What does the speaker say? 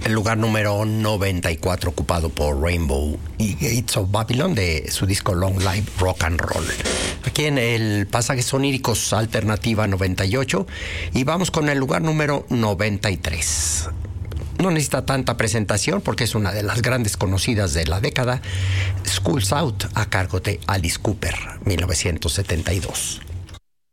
El lugar número 94 ocupado por Rainbow y Gates of Babylon de su disco Long Live Rock and Roll. Aquí en el Pasajes Soníricos Alternativa 98 y vamos con el lugar número 93. No necesita tanta presentación porque es una de las grandes conocidas de la década, Schools Out, a cargo de Alice Cooper, 1972.